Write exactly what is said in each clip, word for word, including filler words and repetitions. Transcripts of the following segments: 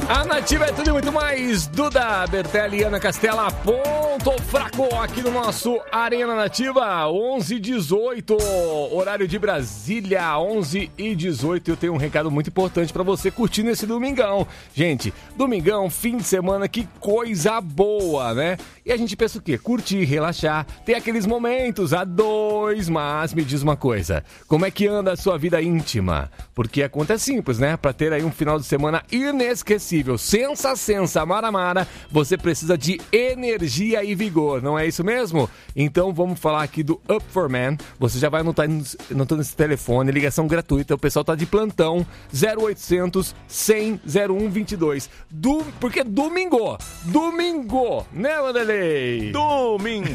A Nativa é tudo e muito mais. Duda Bertelli e Ana Castela, ponto fraco aqui no nosso Arena Nativa, onze e dezoito, horário de Brasília, onze e dezoito. Eu tenho um recado muito importante pra você curtir nesse domingão. Gente, domingão, fim de semana, que coisa boa, né? E a gente pensa o quê? Curtir, relaxar, ter aqueles momentos a dois, mas me diz uma coisa, como é que anda a sua vida íntima? Porque a conta é simples, né? Pra ter aí um final de semana inesquecível, sensa, sensa, mara, mara, você precisa de energia e vigor, não é isso mesmo? Então vamos falar aqui do Up for Man. Você já vai anotar, anotando esse telefone, ligação gratuita, o pessoal tá de plantão, zero oitocentos, cem, zero um vinte e dois. Do, porque domingo, domingo, né, Wanderlei? Domingo!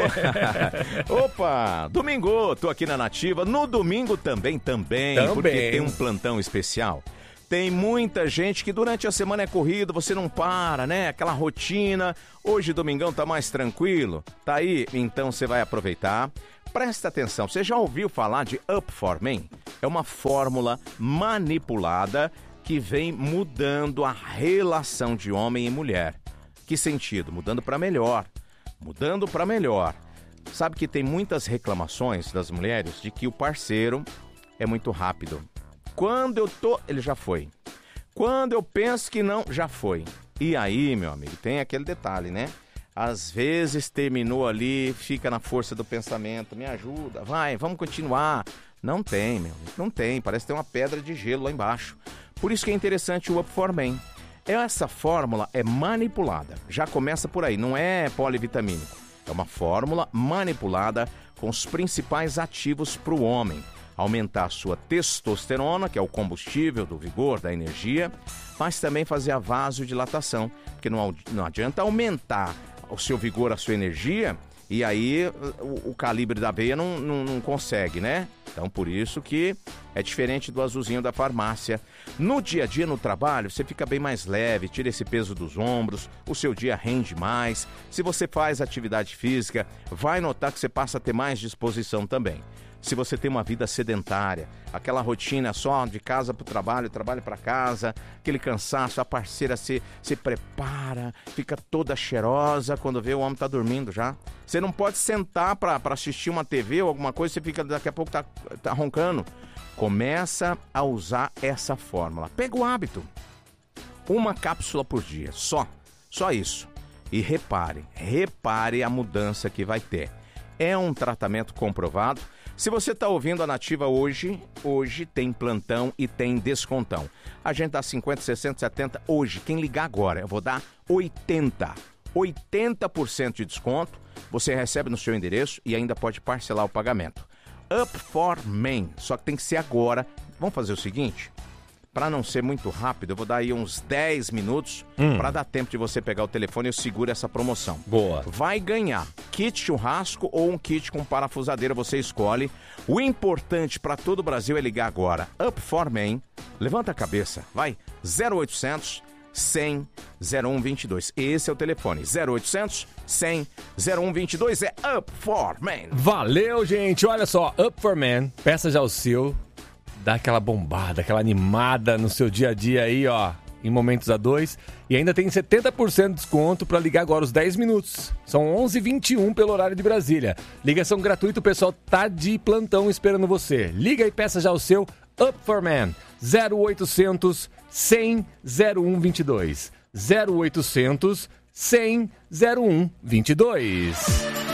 Opa, domingo, tô aqui na Nativa, no domingo também, também, Também. porque tem um plantão especial. Tem muita gente que durante a semana é corrido, você não para, né? Aquela rotina. Hoje, domingão, tá mais tranquilo. Tá aí? Então você vai aproveitar. Presta atenção, você já ouviu falar de Up for Men? É uma fórmula manipulada que vem mudando a relação de homem e mulher. Que sentido? Mudando para melhor. Mudando para melhor. Sabe que tem muitas reclamações das mulheres de que o parceiro é muito rápido. Quando eu tô, ele já foi. Quando eu penso que não, já foi. E aí, meu amigo, tem aquele detalhe, né? Às vezes terminou ali, fica na força do pensamento, me ajuda, vai, vamos continuar. Não tem, meu amigo, não tem. Parece ter uma pedra de gelo lá embaixo. Por isso que é interessante o Up for Men. Essa fórmula é manipulada. Já começa por aí, não é polivitamínico. É uma fórmula manipulada com os principais ativos para o homem. Aumentar a sua testosterona, que é o combustível do vigor, da energia, mas também fazer a vasodilatação, porque não, não adianta aumentar o seu vigor, a sua energia, e aí o, o calibre da veia não, não, não consegue, né? Então, por isso que é diferente do azulzinho da farmácia. No dia a dia, no trabalho, você fica bem mais leve, tira esse peso dos ombros, o seu dia rende mais. Se você faz atividade física, vai notar que você passa a ter mais disposição também. Se você tem uma vida sedentária, aquela rotina só de casa para o trabalho, trabalho para casa, aquele cansaço, a parceira se, se prepara, fica toda cheirosa quando vê o homem tá dormindo já. Você não pode sentar para assistir uma T V ou alguma coisa, você fica daqui a pouco tá, tá roncando. Começa a usar essa fórmula. Pega o hábito. Uma cápsula por dia, só. Só isso. E repare, repare a mudança que vai ter. É um tratamento comprovado. Se você está ouvindo a Nativa hoje, hoje tem plantão e tem descontão. A gente dá cinquenta, sessenta, setenta hoje. Quem ligar agora, eu vou dar oitenta. oitenta por cento de desconto. Você recebe no seu endereço e ainda pode parcelar o pagamento. Up for Men. Só que tem que ser agora. Vamos fazer o seguinte? Para não ser muito rápido, eu vou dar aí uns dez minutos hum. para dar tempo de você pegar o telefone e eu seguro essa promoção. Boa. Vai ganhar kit churrasco ou um kit com parafusadeira, você escolhe. O importante para todo o Brasil é ligar agora. Up for Men. Levanta a cabeça. Vai. zero oitocentos, cem, zero um vinte e dois. Esse é o telefone. zero oitocentos, cem, zero um vinte e dois é Up for Men. Valeu, gente. Olha só. Up for Men. Peça já o seu. Dá aquela bombada, aquela animada no seu dia a dia aí, ó, em momentos a dois. E ainda tem setenta por cento de desconto para ligar agora os dez minutos. São onze e vinte e um pelo horário de Brasília. Ligação gratuita, o pessoal tá de plantão esperando você. Liga e peça já o seu Up for Man. zero oitocentos, cem, zero um vinte e dois. zero oitocentos, cem, zero um vinte e dois.